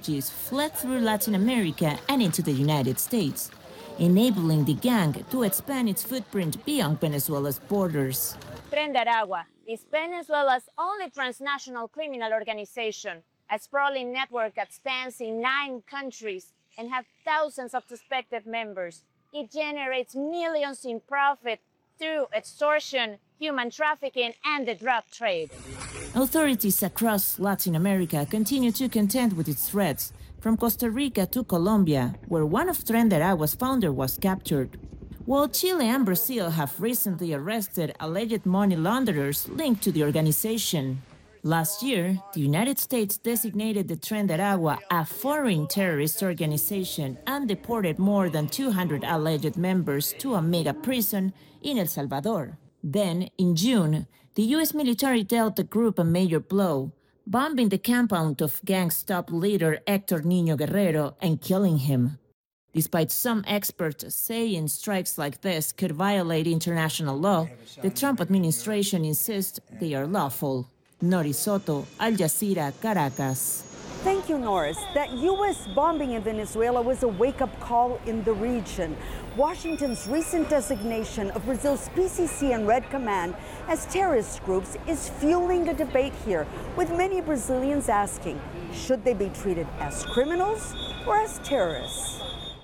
refugees fled through Latin America and into the United States, enabling the gang to expand its footprint beyond Venezuela's borders. Tren de Aragua is Venezuela's only transnational criminal organization, a sprawling network that spans in 9 countries and has thousands of suspected members. It generates millions in profit through extortion, human trafficking, and the drug trade. Authorities across Latin America continue to contend with its threats, from Costa Rica to Colombia, where one of Tren de Aragua's founders was captured, while Chile and Brazil have recently arrested alleged money launderers linked to the organization. Last year, the United States designated the Tren de Aragua a foreign terrorist organization and deported more than 200 alleged members to a mega prison in El Salvador. Then, in June, the U.S. military dealt the group a major blow, bombing the compound of gang's top leader Hector Niño Guerrero and killing him. Despite some experts saying strikes like this could violate international law, the Trump administration insists they are lawful. Nori Soto, Al Jazeera, Caracas. Thank you, Norris. That U.S. bombing in Venezuela was a wake-up call in the region. Washington's recent designation of Brazil's PCC and Red Command as terrorist groups is fueling a debate here, with many Brazilians asking, should they be treated as criminals or as terrorists?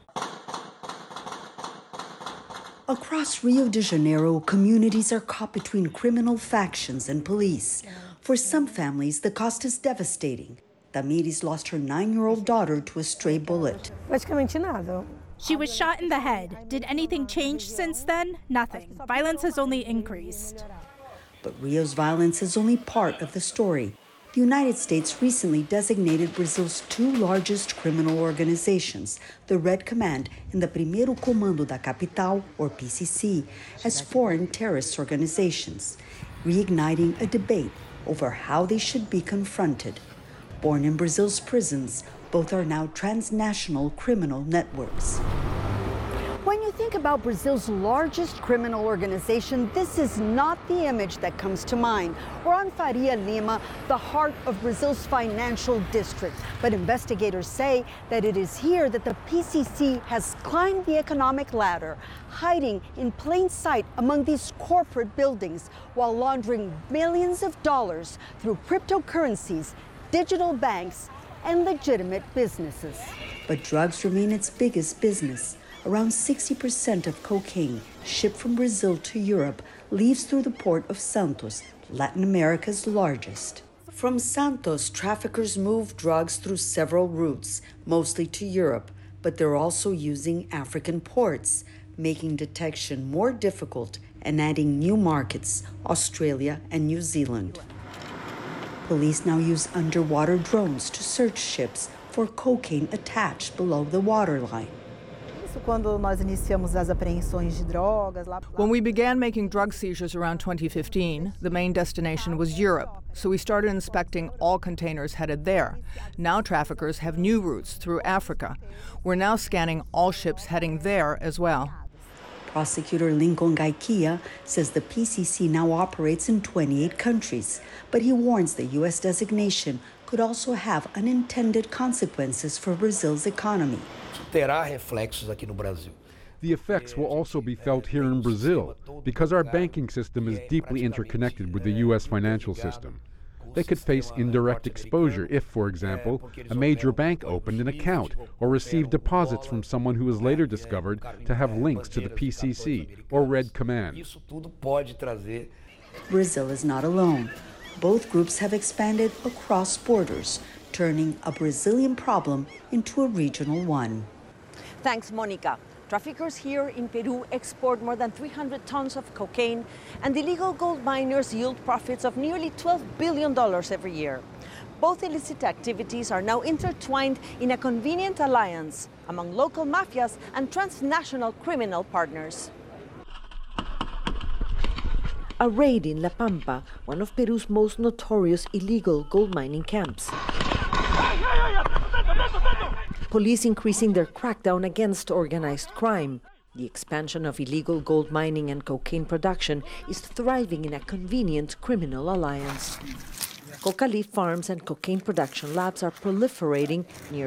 Across Rio de Janeiro, communities are caught between criminal factions and police. For some families, the cost is devastating. Damiris lost her 9-year-old daughter to a stray bullet. She was shot in the head. Did anything change since then? Nothing. Violence has only increased. But Rio's violence is only part of the story. The United States recently designated Brazil's 2 largest criminal organizations, the Red Command and the Primeiro Comando da Capital, or PCC, as foreign terrorist organizations, reigniting a debate over how they should be confronted. Born in Brazil's prisons, both are now transnational criminal networks. When you think about Brazil's largest criminal organization, this is not the image that comes to mind. We're on Faria Lima, the heart of Brazil's financial district. But investigators say that it is here that the PCC has climbed the economic ladder, hiding in plain sight among these corporate buildings while laundering millions of dollars through cryptocurrencies, digital banks, and legitimate businesses. But drugs remain its biggest business. Around 60% of cocaine shipped from Brazil to Europe leaves through the port of Santos, Latin America's largest. From Santos, traffickers move drugs through several routes, mostly to Europe, but they're also using African ports, making detection more difficult and adding new markets, Australia and New Zealand. Police now use underwater drones to search ships for cocaine attached below the waterline. When we began making drug seizures around 2015, the main destination was Europe, so we started inspecting all containers headed there. Now traffickers have new routes through Africa. We're now scanning all ships heading there as well. Prosecutor Lincoln Gaikia says the PCC now operates in 28 countries, but he warns the U.S. designation could also have unintended consequences for Brazil's economy. The effects will also be felt here in Brazil because our banking system is deeply interconnected with the U.S. financial system. They could face indirect exposure if, for example, a major bank opened an account or received deposits from someone who was later discovered to have links to the PCC or Red Command. Brazil is not alone. Both groups have expanded across borders, turning a Brazilian problem into a regional one. Thanks, Monica. Traffickers here in Peru export more than 300 tons of cocaine, and illegal gold miners yield profits of nearly $12 billion every year. Both illicit activities are now intertwined in a convenient alliance among local mafias and transnational criminal partners. A raid in La Pampa, one of Peru's most notorious illegal gold mining camps. Police increasing their crackdown against organized crime. The expansion of illegal gold mining and cocaine production is thriving in a convenient criminal alliance. Coca leaf farms and cocaine production labs are proliferating near